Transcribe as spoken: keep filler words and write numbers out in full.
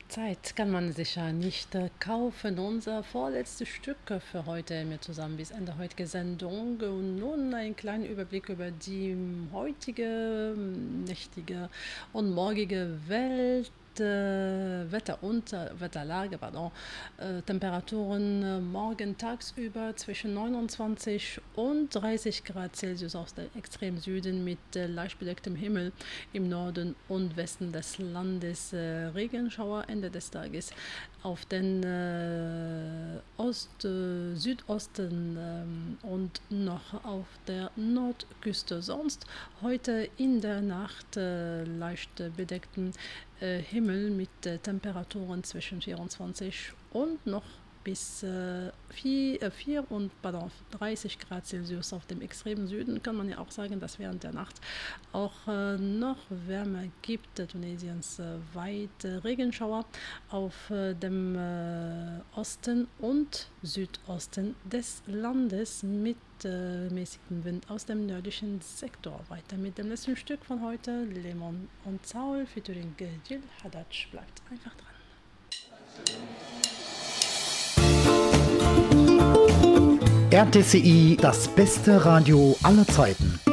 Zeit kann man sicher nicht äh, kaufen. Unser vorletztes Stück für heute mit zusammen bis Ende heutiger Sendung. Und nun ein kleiner Überblick über die heutige, nächtige und morgige Welt. Äh, Wetter und äh, Wetterlage, pardon, äh, Temperaturen äh, morgen tagsüber zwischen neunundzwanzig und dreißig Grad Celsius aus dem extremen Süden mit äh, leicht bedecktem Himmel im Norden und Westen des Landes, äh, Regenschauer Ende des Tages auf den äh, Ost, äh, Südosten ähm, und noch auf der Nordküste. Sonst heute in der Nacht äh, leicht bedeckten äh, Himmel mit äh, Temperaturen zwischen vierundzwanzig und noch bis äh, vier und pardon, dreißig Grad Celsius auf dem extremen Süden. Kann man ja auch sagen, dass während der Nacht auch äh, noch Wärme gibt. Tunesiens äh, weit äh, Regenschauer auf äh, dem äh, Osten und Südosten des Landes mit äh, mäßigem Wind aus dem nördlichen Sektor. Weiter mit dem letzten Stück von heute, Lemon und Saul featuring Gil Haddad. Bleibt einfach dran. R T C I, das beste Radio aller Zeiten.